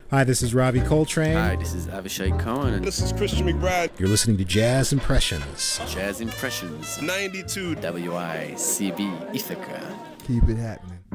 Hi, this is Robbie Coltrane. Hi, this is Avishai Cohen. And this is Christian McBride. You're listening to Jazz Impressions. Jazz Impressions. 92 WICB Ithaca. Keep it happening.